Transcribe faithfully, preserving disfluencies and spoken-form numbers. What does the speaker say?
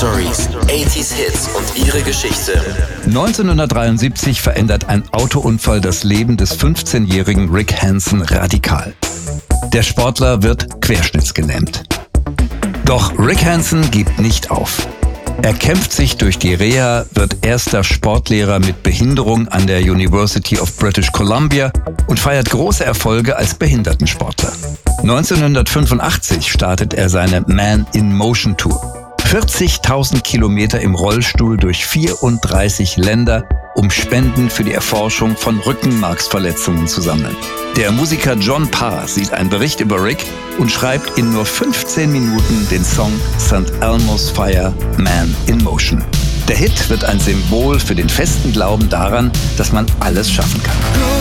Stories, achtziger Hits und ihre Geschichte. neunzehnhundertdreiundsiebzig verändert ein Autounfall das Leben des fünfzehnjährigen Rick Hansen radikal. Der Sportler wird querschnittsgelähmt. Doch Rick Hansen gibt nicht auf. Er kämpft sich durch die Reha, wird erster Sportlehrer mit Behinderung an der University of British Columbia und feiert große Erfolge als Behindertensportler. neunzehnhundertfünfundachtzig startet er seine Man in Motion Tour. vierzigtausend Kilometer im Rollstuhl durch vierunddreißig Länder, um Spenden für die Erforschung von Rückenmarksverletzungen zu sammeln. Der Musiker John Parr sieht einen Bericht über Rick und schreibt in nur fünfzehn Minuten den Song Sankt Elmo's Fire, Man in Motion. Der Hit wird ein Symbol für den festen Glauben daran, dass man alles schaffen kann.